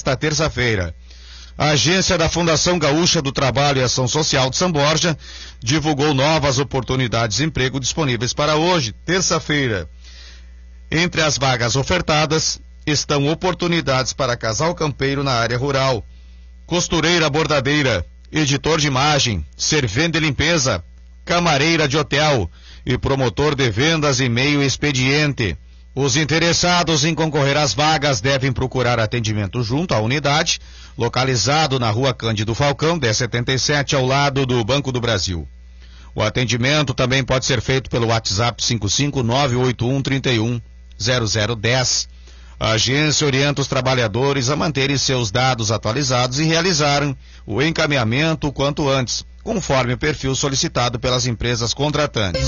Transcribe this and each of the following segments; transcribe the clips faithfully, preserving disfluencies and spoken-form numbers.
nesta terça-feira. A agência da Fundação Gaúcha do Trabalho e Ação Social de São Borja divulgou novas oportunidades de emprego disponíveis para hoje, terça-feira. Entre as vagas ofertadas estão oportunidades para casal campeiro na área rural, costureira bordadeira, editor de imagem, servente de limpeza, camareira de hotel e promotor de vendas e meio expediente. Os interessados em concorrer às vagas devem procurar atendimento junto à unidade, localizado na Rua Cândido Falcão, dez setenta e sete, ao lado do Banco do Brasil. O atendimento também pode ser feito pelo WhatsApp cinco cinco nove oito um três um zero zero um zero. A agência orienta os trabalhadores a manterem seus dados atualizados e realizarem o encaminhamento o quanto antes, conforme o perfil solicitado pelas empresas contratantes.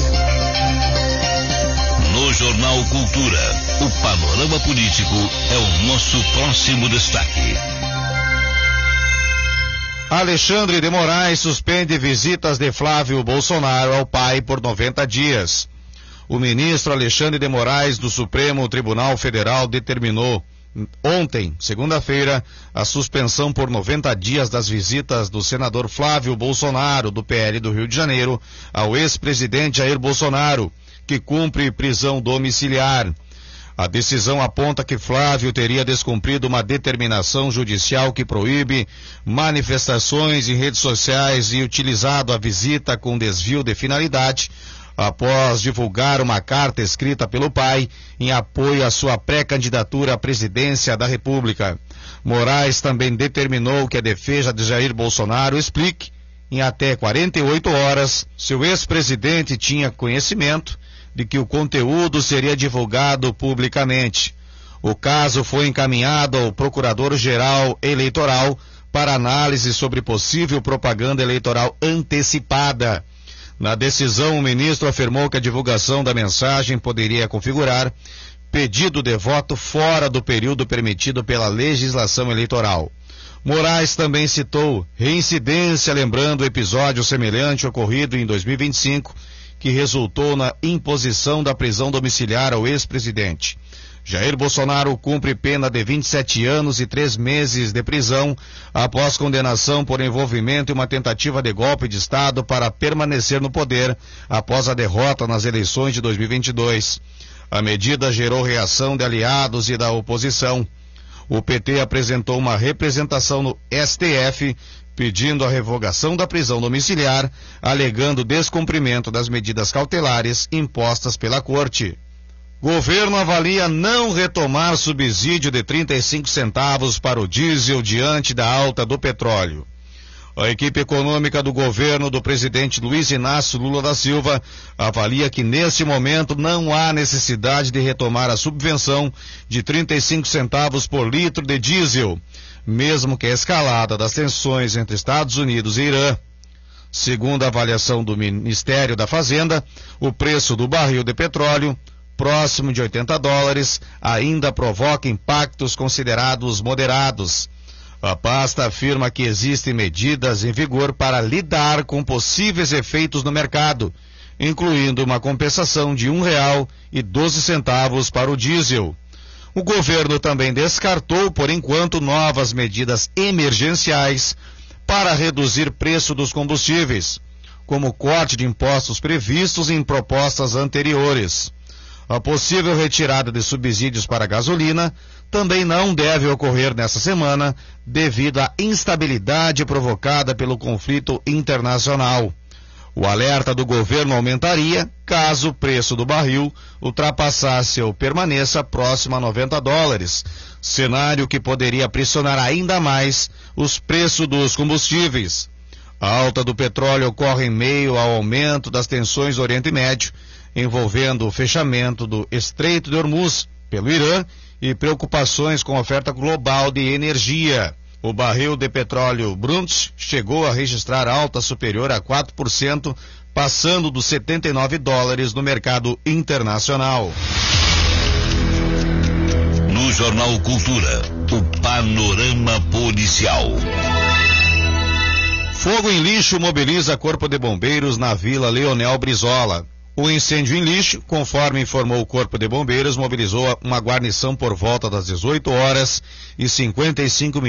No Jornal Cultura, o panorama político é o nosso próximo destaque. Alexandre de Moraes suspende visitas de Flávio Bolsonaro ao pai por noventa dias. O ministro Alexandre de Moraes do Supremo Tribunal Federal determinou ontem, segunda-feira, a suspensão por noventa dias das visitas do senador Flávio Bolsonaro, do P L do Rio de Janeiro, ao ex-presidente Jair Bolsonaro, que cumpre prisão domiciliar. A decisão aponta que Flávio teria descumprido uma determinação judicial que proíbe manifestações em redes sociais e utilizado a visita com desvio de finalidade, após divulgar uma carta escrita pelo pai em apoio à sua pré-candidatura à presidência da República. Moraes também determinou que a defesa de Jair Bolsonaro explique, em até quarenta e oito horas, se o ex-presidente tinha conhecimento de que o conteúdo seria divulgado publicamente. O caso foi encaminhado ao Procurador-Geral Eleitoral para análise sobre possível propaganda eleitoral antecipada. Na decisão, o ministro afirmou que a divulgação da mensagem poderia configurar pedido de voto fora do período permitido pela legislação eleitoral. Moraes também citou reincidência, lembrando o episódio semelhante ocorrido em dois mil e vinte e cinco, que resultou na imposição da prisão domiciliar ao ex-presidente. Jair Bolsonaro cumpre pena de vinte e sete anos e três meses de prisão após condenação por envolvimento em uma tentativa de golpe de Estado para permanecer no poder após a derrota nas eleições de dois mil e vinte e dois. A medida gerou reação de aliados e da oposição. O P T apresentou uma representação no S T F pedindo a revogação da prisão domiciliar, alegando descumprimento das medidas cautelares impostas pela Corte. Governo avalia não retomar subsídio de trinta e cinco centavos para o diesel diante da alta do petróleo. A equipe econômica do governo do presidente Luiz Inácio Lula da Silva avalia que neste momento não há necessidade de retomar a subvenção de trinta e cinco centavos por litro de diesel, mesmo que a escalada das tensões entre Estados Unidos e Irã. Segundo a avaliação do Ministério da Fazenda, o preço do barril de petróleo, próximo de oitenta dólares, ainda provoca impactos considerados moderados. A pasta afirma que existem medidas em vigor para lidar com possíveis efeitos no mercado, incluindo uma compensação de um real e doze centavos para o diesel. O governo também descartou, por enquanto, novas medidas emergenciais para reduzir o preço dos combustíveis, como o corte de impostos previstos em propostas anteriores. A possível retirada de subsídios para a gasolina também não deve ocorrer nesta semana, devido à instabilidade provocada pelo conflito internacional. O alerta do governo aumentaria caso o preço do barril ultrapassasse ou permaneça próximo a noventa dólares, cenário que poderia pressionar ainda mais os preços dos combustíveis. A alta do petróleo ocorre em meio ao aumento das tensões no Oriente Médio, envolvendo o fechamento do Estreito de Hormuz pelo Irã e preocupações com a oferta global de energia. O barril de petróleo Brent chegou a registrar alta superior a quatro por cento, passando dos setenta e nove dólares no mercado internacional. No Jornal Cultura, o panorama policial. Fogo em lixo mobiliza Corpo de Bombeiros na Vila Leonel Brizola. O incêndio em lixo, conforme informou o Corpo de Bombeiros, mobilizou uma guarnição por volta das dezoito horas e cinquenta e cinco minutos.